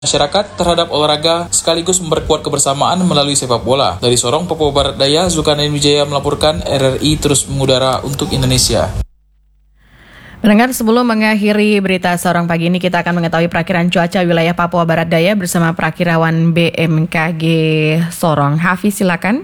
masyarakat terhadap olahraga sekaligus memperkuat kebersamaan melalui sepak bola. Dari Sorong, Papua Barat Daya, Zulkarnain Wijaya melaporkan RRI terus mengudara untuk Indonesia. Mendengar, sebelum mengakhiri berita Sorong pagi ini, kita akan mengetahui perakiran cuaca wilayah Papua Barat Daya bersama Perakirawan BMKG Sorong. Hafiz, silakan.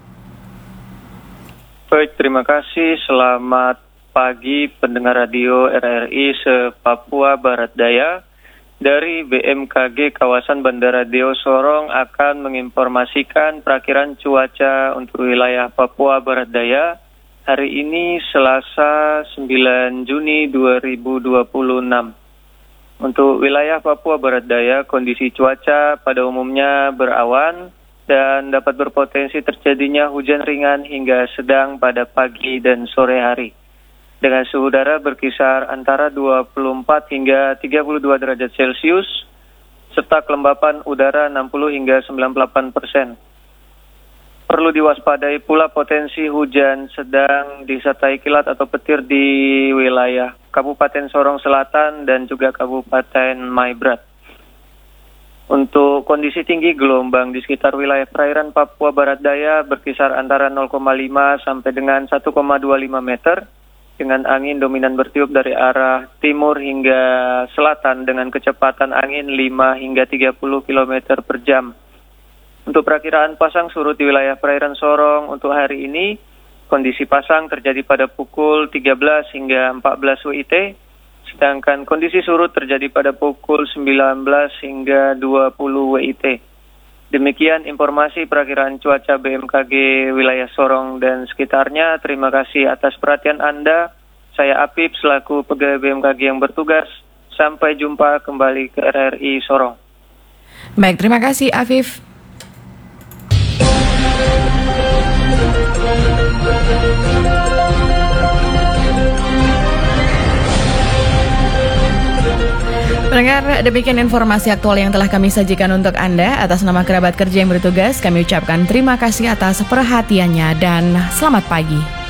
Baik, terima kasih. Selamat pagi pendengar radio RRI se-Papua Barat Daya. Dari BMKG kawasan Bandara Deo Sorong akan menginformasikan perakiran cuaca untuk wilayah Papua Barat Daya hari ini Selasa 9 Juni 2026. Untuk wilayah Papua Barat Daya, kondisi cuaca pada umumnya berawan dan dapat berpotensi terjadinya hujan ringan hingga sedang pada pagi dan sore hari, dengan suhu udara berkisar antara 24 hingga 32 derajat Celcius, serta kelembapan udara 60 hingga 98%. Perlu diwaspadai pula potensi hujan sedang disertai kilat atau petir di wilayah Kabupaten Sorong Selatan dan juga Kabupaten Maibrat. Untuk kondisi tinggi gelombang di sekitar wilayah perairan Papua Barat Daya berkisar antara 0,5 sampai dengan 1,25 meter, dengan angin dominan bertiup dari arah timur hingga selatan dengan kecepatan angin 5 hingga 30 km per jam. Untuk perakiraan pasang surut di wilayah perairan Sorong untuk hari ini, kondisi pasang terjadi pada pukul 13 hingga 14 WIT, sedangkan kondisi surut terjadi pada pukul 19 hingga 20 WIT. Demikian informasi perakiraan cuaca BMKG wilayah Sorong dan sekitarnya. Terima kasih atas perhatian Anda. Saya Apip selaku pegawai BMKG yang bertugas. Sampai jumpa kembali ke RRI Sorong. Baik, terima kasih Afif. Pendengar, demikian informasi aktual yang telah kami sajikan untuk Anda. Atas nama kerabat kerja yang bertugas, kami ucapkan terima kasih atas perhatiannya dan selamat pagi.